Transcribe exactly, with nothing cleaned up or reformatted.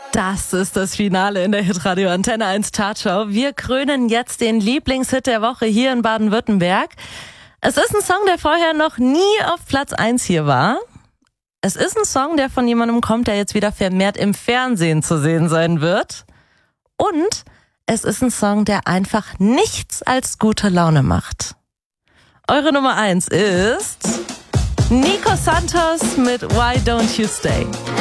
Das ist das Finale in der Hitradio Antenne eins Chartshow. Wir krönen jetzt den Lieblingshit der Woche hier in Baden-Württemberg. Es ist ein Song, der vorher noch nie auf Platz eins hier war. Es ist ein Song, der von jemandem kommt, der jetzt wieder vermehrt im Fernsehen zu sehen sein wird. Und es ist ein Song, der einfach nichts als gute Laune macht. Eure Nummer eins ist Nico Santos mit Why Don't You Stay.